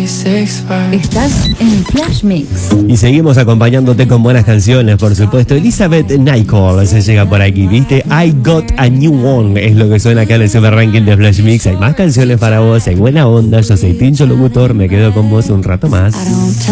Estás en Flash Mix. Y seguimos acompañándote con buenas canciones, por supuesto. Elizabeth Nicole se llega por aquí, ¿viste? I Got a New One es lo que suena acá en el Super Ranking de Flash Mix. Hay más canciones para vos, hay buena onda. Yo soy Tincho Locutor, me quedo con vos un rato más.